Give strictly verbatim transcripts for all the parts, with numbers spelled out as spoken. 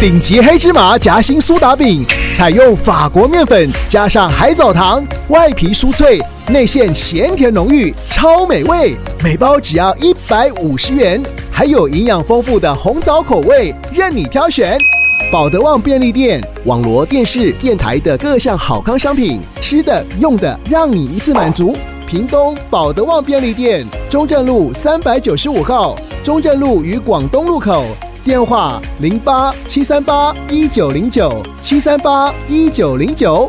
顶级黑芝麻夹心苏打饼，采用法国面粉加上海藻糖，外皮酥脆，内馅咸甜浓郁，超美味。每包只要一百五十元，还有营养丰富的红枣口味，任你挑选。保德旺便利店、网罗电视、电台的各项好康商品，吃的、用的，让你一次满足。屏东保德旺便利店，中正路三百九十五号，中正路与广东路口。电话零八七三八一九零九七三八一九零九。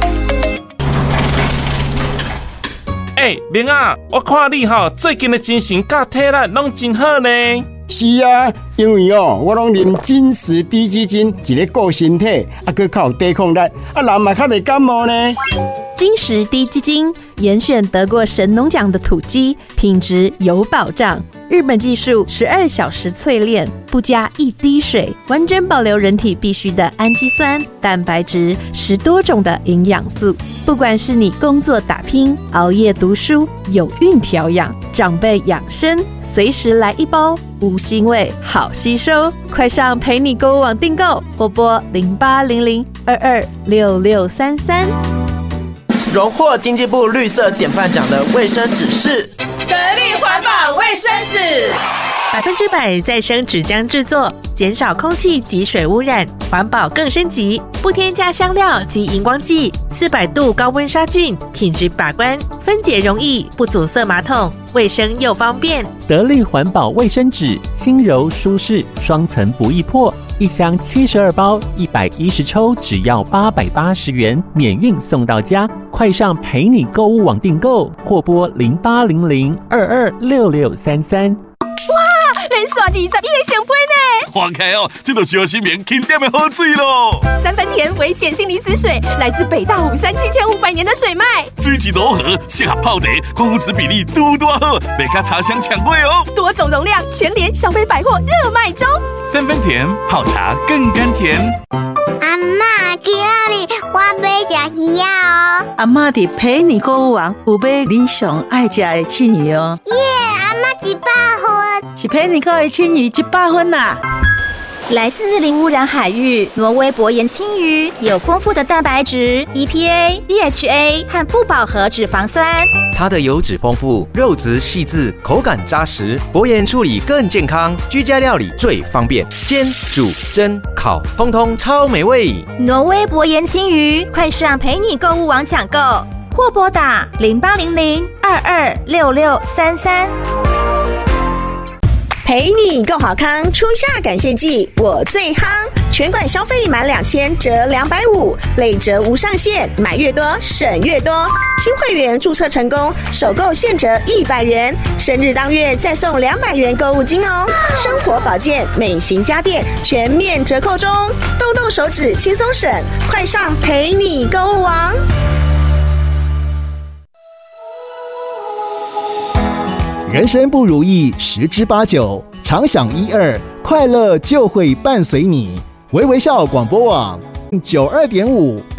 哎，明啊，我看你哈最近的精神甲体力拢真好呢。 是啊，因为哦，我拢啉金石低基金，一个顾身体，啊，佮较有抵抗力，啊，人嘛较袂感冒呢。 金石低基金严选得过神农奖的土鸡，品质有保障。日本技术十二小时淬炼，不加一滴水，完整保留人体必需的氨基酸、蛋白质，十多种的营养素。不管是你工作打拼、熬夜读书、有孕调养、长辈养生，随时来一包，无腥味，好吸收。快上陪你购物网订购，拨拨零八零零二二六六三三。 荣获经济部绿色典范奖的卫生纸是得力环保卫生纸， 百分之百再生纸浆制作，减少空气及水污染，环保更升级，不添加香料及荧光剂，四百度高温杀菌，品质把关，分解容易，不阻塞马桶，卫生又方便。 得力环保卫生纸，轻柔舒适，双层不易破。一箱七十二包，一百一十抽，只要八百八十元，免运送到家。快上陪你购物网订购，或拨零八零零二二六六三三。 哇，连续二十一个成杯呢！ 哇开哦，这就是小心棉轻点的好水咯。 三分甜微碱性离子水，来自北大武山七千五百年的水脉， 水质柔和，适合泡茶，矿物质比例嘟嘟好，每家茶香抢贵哦。 多种容量，全联小北百货热卖中。 三分甜，泡茶更甘甜。 阿嬷，今日我要吃鱼哦。 阿嬷伫陪你购物网有买你上爱吃的青鱼哦。 耶，阿嬷一百分， 是陪你购的青鱼一百分啦。 来自零污染海域，挪威薄盐青鱼有丰富的蛋白质、E P A、D H A 和不饱和脂肪酸。 它的油脂丰富，肉质细致，口感扎实，薄盐处理更健康，居家料理最方便，煎、煮、蒸、烤，通通超美味。 挪威薄盐青鱼，快上陪你购物网抢购，或拨打零八零零二二六六三三。 陪你购好康，初夏感谢季我最夯，全馆消费满两千折两百五，累折无上限，买越多省越多。新会员注册成功，首购现折一百元，生日当月再送两百元购物金哦。生活保健、美型家电全面折扣中，动动手指轻松省，快上陪你购物网。 人生不如意十之八九，常想一二，快乐就会伴随你。微微笑广播网九二点五